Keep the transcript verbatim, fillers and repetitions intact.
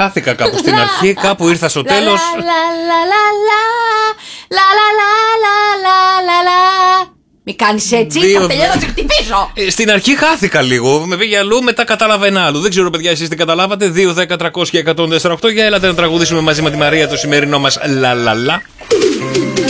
χάθηκα κάπου στην αρχή, κάπου ήρθα στο τέλος. Μη κάνεις έτσι, θα τελειώ να σε χτυπήσω. Στην αρχή χάθηκα λίγο, με πήγε αλλού, μετά κατάλαβα ένα άλλο. Δεν ξέρω παιδιά εσείς τι καταλάβατε. Δύο, δέκα, τριακόσια, εκατόν τέσσερα οκτώ. Για έλατε να τραγουδήσουμε μαζί με τη Μαρία το σημερινό μας λα λα λα.